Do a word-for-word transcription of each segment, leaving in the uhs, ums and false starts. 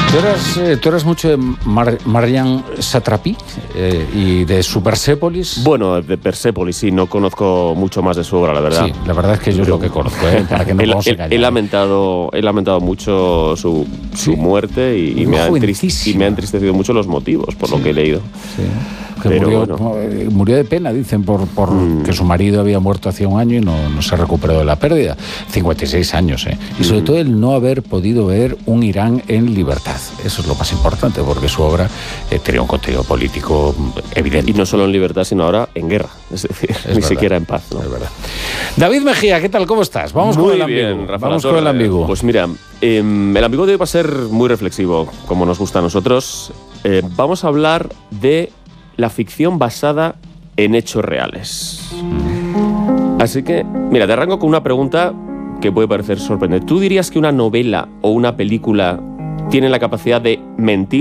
¿Tú eras, eh, tú eras mucho de Mar Marjane Satrapi eh, y de su Persépolis? Bueno, de Persépolis sí, no conozco mucho más de su obra, la verdad. Sí, la verdad es que yo es lo que conozco, ¿eh? Para que no he, vamos a engañar. He lamentado, he lamentado mucho su, su ¿Sí? muerte y, y, me ha y me ha entristecido mucho los motivos, por sí. lo que he leído. Sí. Que Pero murió, bueno. murió de pena, dicen, por, por mm. que su marido había muerto hacía un año y no, no se recuperó de la pérdida. cincuenta y seis años, ¿eh? Y sobre mm. todo el no haber podido ver un Irán en libertad. Eso es lo más importante, porque su obra eh, tenía un contenido político evidente. Y no solo en libertad, sino ahora en guerra. Es decir, es ni verdad. siquiera en paz, ¿no? Es verdad. David Mejía, ¿qué tal? ¿Cómo estás? Vamos muy con el bien, ambiguo. Rafa Vamos Torre. con el ambiguo. Pues mira, eh, el ambiguo de hoy va a ser muy reflexivo, como nos gusta a nosotros. Eh, vamos a hablar de la ficción basada en hechos reales. Mm. Así que, mira, te arranco con una pregunta que puede parecer sorprendente. ¿Tú dirías que una novela o una película tiene la capacidad de mentir?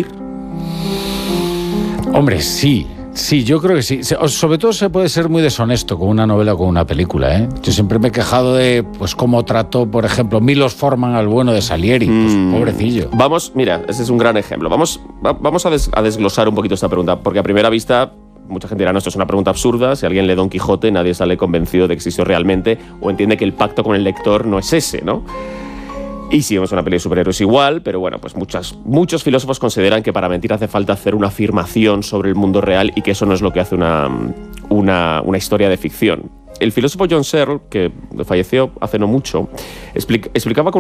Hombre, sí. Sí, yo creo que sí. Sobre todo se puede ser muy deshonesto con una novela o con una película, ¿eh? Yo siempre me he quejado de pues cómo trató, por ejemplo, Milos Forman al bueno de Salieri. Pues mm. pobrecillo. Vamos, mira, ese es un gran ejemplo. Vamos, va, vamos a, des, a desglosar un poquito esta pregunta, porque a primera vista mucha gente dirá, no, esto es una pregunta absurda. Si alguien lee Don Quijote, nadie sale convencido de que existió realmente o entiende que el pacto con el lector no es ese, ¿no? Y si vemos una peli de superhéroes igual, pero bueno, pues muchas, muchos filósofos consideran que para mentir hace falta hacer una afirmación sobre el mundo real y que eso no es lo que hace una, una, una historia de ficción. El filósofo John Searle, que falleció hace no mucho, explic- explicaba con